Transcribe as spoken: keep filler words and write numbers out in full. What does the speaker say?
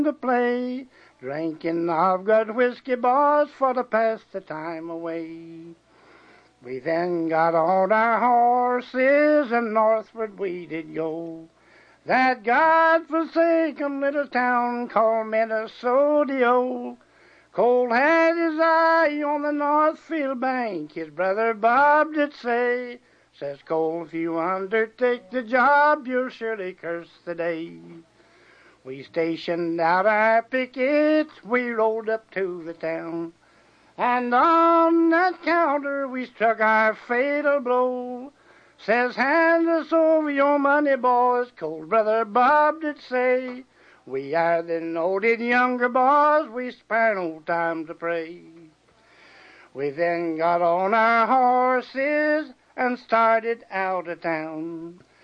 to play, drinking of good whiskey, boys, for to pass the time away. We then got on our horses and northward we did go. That God-forsaken little town called Minnesota, oh. Cole had his eye on the Northfield bank, his brother Bob did say, says Cole, if you undertake the job, you'll surely curse the day. We stationed out our pickets, we rode up to the town, and on that counter we struck our fatal blow. Says, hand us over your money, boys, Cole's brother Bob did say. We are the noted younger boys, we spare no time to pray. We then got on our horses and started out of town.